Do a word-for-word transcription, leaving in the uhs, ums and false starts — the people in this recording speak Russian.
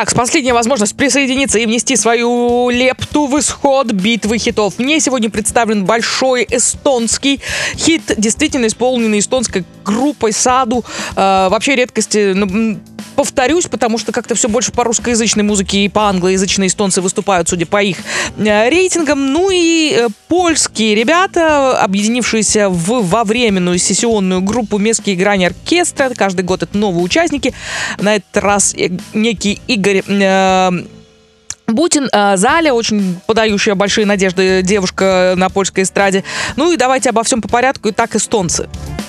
Итак, последняя возможность присоединиться и внести свою лепту в исход битвы хитов. Мне сегодня представлен большой эстонский хит, действительно исполненный эстонской группой Саду. Э, вообще редкости... Ну, повторюсь, потому что как-то все больше по русскоязычной музыке и по англоязычной эстонцы выступают, судя по их э, рейтингам. Ну и э, польские ребята, объединившиеся в, во временную сессионную группу «Местские грани оркестра». Каждый год это новые участники. На этот раз э, некий Игорь... Э, Бутин, э, Заля, очень подающая большие надежды девушка на польской эстраде. Ну и давайте обо всем по порядку. Итак, эстонцы.